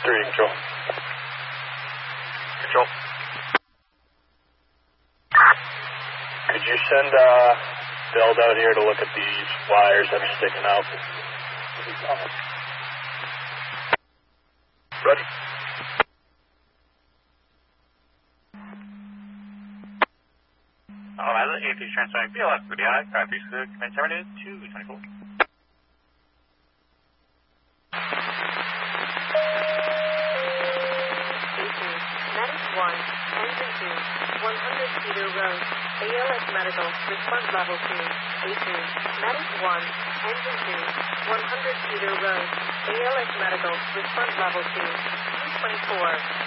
3, control. Control. Could you send Bill down here to look at these wires that are sticking out? Ready. Alright, AT transferring BLS for the eye. Copy, sir. Command terminated 224. Medic 1, Engine 2, 100 Cedar Road, ALS Medical, response level 2, A2, Medic 1, Engine 2, 100 Cedar Road, ALS Medical, response level 2, 224.